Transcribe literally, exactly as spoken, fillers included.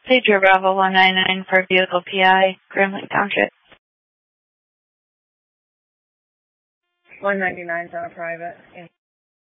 Pedro Bravo one nine nine for vehicle P I, Grand Lake Township. one ninety-nine is on a private.